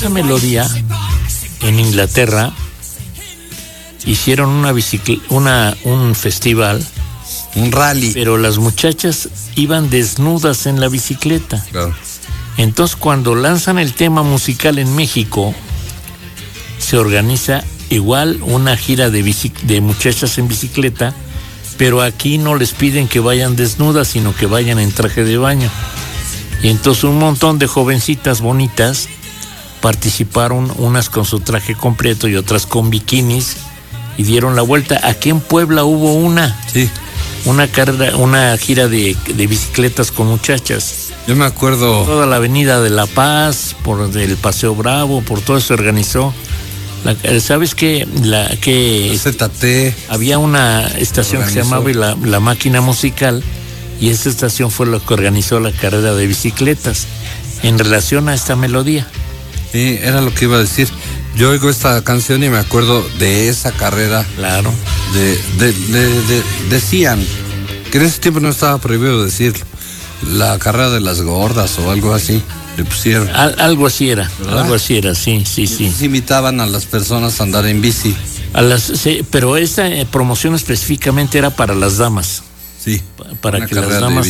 Esta melodía en Inglaterra hicieron un festival, un rally, pero las muchachas iban desnudas en la bicicleta. claro. Entonces, cuando lanzan el tema musical en México, se organiza igual una gira de muchachas en bicicleta, pero aquí no les piden que vayan desnudas, sino que vayan en traje de baño. Y entonces un montón de jovencitas bonitas participaron, unas con su traje completo y otras con bikinis, y dieron la vuelta. Aquí en Puebla hubo Sí. una gira de bicicletas con muchachas. Yo me acuerdo. Toda la avenida de La Paz, por el Paseo Bravo, por todo eso se organizó. ¿Sabes qué? ZT. Había una estación que se llamaba la Máquina Musical, y esa estación fue la que organizó la carrera de bicicletas en relación a esta melodía. Sí, era lo que iba a decir. Yo oigo esta canción y me acuerdo de esa carrera. Claro. Decían que en ese tiempo no estaba prohibido decirlo. La carrera de las gordas o algo así. Le pusieron. Algo así era, ¿verdad? algo así era, sí. Se invitaban a las personas a andar en bici. Pero esta promoción específicamente era para las damas. Sí. Para que las damas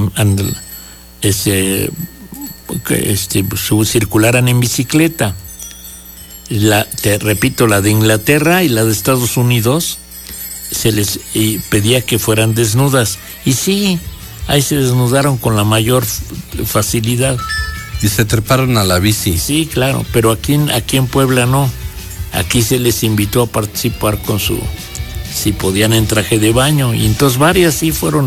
circularan en bicicleta. Te repito, la de Inglaterra y la de Estados Unidos se les pedía que fueran desnudas. Y sí, ahí se desnudaron con la mayor facilidad. Y se treparon a la bici. Sí, claro, pero aquí en Puebla no. Aquí se les invitó a participar si podían en traje de baño. Y entonces varias sí fueron